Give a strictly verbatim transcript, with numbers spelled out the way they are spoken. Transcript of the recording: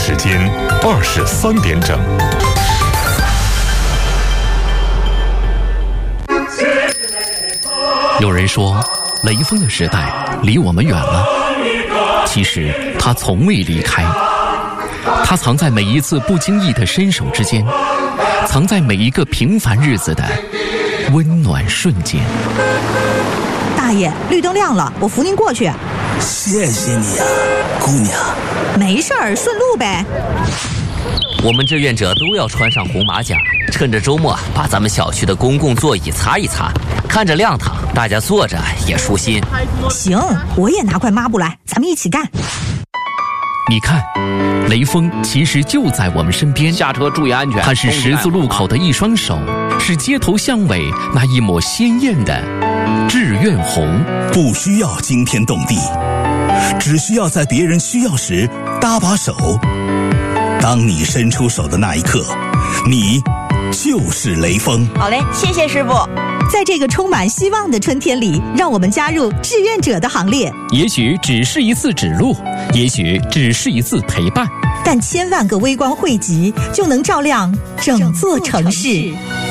时间二十三点整。 有人说，雷锋的时代离我们远了，其实他从未离开。他藏在每一次不经意的伸手之间，藏在每一个平凡日子的温暖瞬间。 大爷，绿灯亮了，我扶您过去。 谢谢你啊，姑娘。 没事儿，顺路呗。 我们志愿者都要穿上红马甲，趁着周末把咱们小区的公共座椅擦一擦，看着亮堂，大家坐着也舒心。 行，我也拿块抹布来，咱们一起干。 你看，雷锋其实就在我们身边。 下车注意安全。 他是十字路口的一双手，是街头巷尾那一抹鲜艳的志愿红。 不需要惊天动地，只需要在别人需要时搭把手。当你伸出手的那一刻，你就是雷锋。 好嘞，谢谢师傅。 在这个充满希望的春天里，让我们加入志愿者的行列。 也许只是一次指路，也许只是一次陪伴， 但千万个微光汇集，就能照亮整座城市。